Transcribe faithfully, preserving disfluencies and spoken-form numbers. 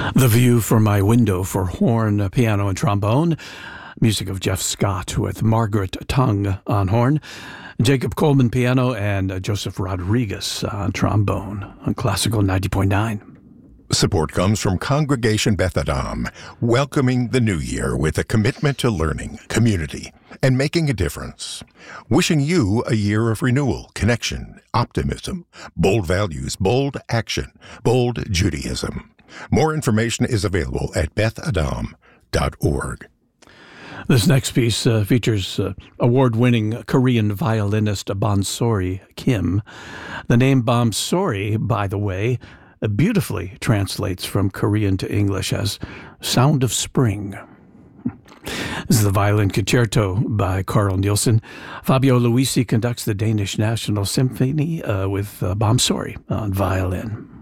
The View from My Window for horn, piano, and trombone. Music of Jeff Scott with Margaret Tongue on horn, Jacob Coleman piano, and Joseph Rodriguez on trombone on Classical ninety point nine. Support comes from Congregation Beth Adam, welcoming the new year with a commitment to learning, community, and making a difference. Wishing you a year of renewal, connection, optimism, bold values, bold action, bold Judaism. More information is available at beth adam dot org. This next piece uh, features uh, award-winning Korean violinist Bonsori Kim. The name Bonsori, by the way, uh, beautifully translates from Korean to English as Sound of Spring. This is the Violin Concerto by Carl Nielsen. Fabio Luisi conducts the Danish National Symphony uh, with uh, Bonsori on violin.